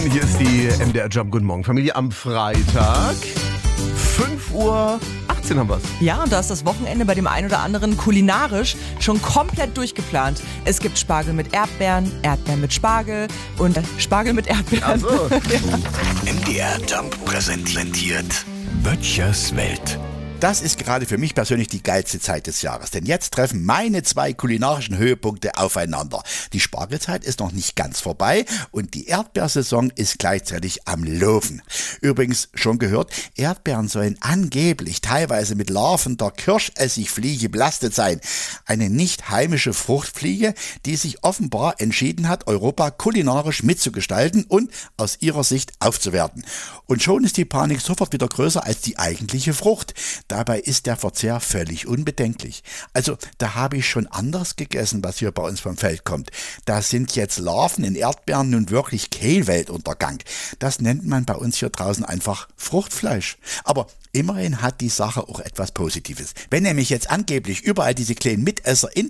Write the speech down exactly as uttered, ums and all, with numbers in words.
Hier ist die M D R Jump. Guten Morgen, Familie. Am Freitag, fünf Uhr achtzehn haben wir's. Ja, und da ist das Wochenende bei dem einen oder anderen kulinarisch schon komplett durchgeplant. Es gibt Spargel mit Erdbeeren, Erdbeeren mit Spargel und Spargel mit Erdbeeren. Ach so. M D R Jump präsentiert Böttchers Welt. Das ist gerade für mich persönlich die geilste Zeit des Jahres, denn jetzt treffen meine zwei kulinarischen Höhepunkte aufeinander. Die Spargelzeit ist noch nicht ganz vorbei und die Erdbeersaison ist gleichzeitig am Laufen. Übrigens, schon gehört, Erdbeeren sollen angeblich teilweise mit Larven der Kirschessigfliege belastet sein. Eine nicht heimische Fruchtfliege, die sich offenbar entschieden hat, Europa kulinarisch mitzugestalten und aus ihrer Sicht aufzuwerten. Und schon ist die Panik sofort wieder größer als die eigentliche Frucht. Dabei ist der Verzehr völlig unbedenklich. Also da habe ich schon anders gegessen, was hier bei uns vom Feld kommt. Da sind jetzt Larven in Erdbeeren nun wirklich Kehlweltuntergang. Das nennt man bei uns hier draußen einfach Fruchtfleisch. Aber immerhin hat die Sache auch etwas Positives. Wenn nämlich jetzt angeblich überall diese kleinen Mitesser in